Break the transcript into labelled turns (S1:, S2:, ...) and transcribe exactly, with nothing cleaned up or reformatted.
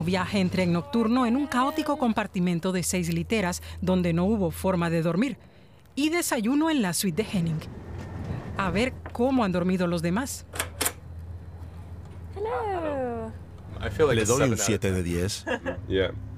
S1: Viaje en tren nocturno en un caótico compartimento de seis literas donde no hubo forma de dormir. Y desayuno en la suite de Henning. A ver cómo han dormido los demás.
S2: Hello.
S3: Le doy un
S4: siete de diez.
S3: Yeah.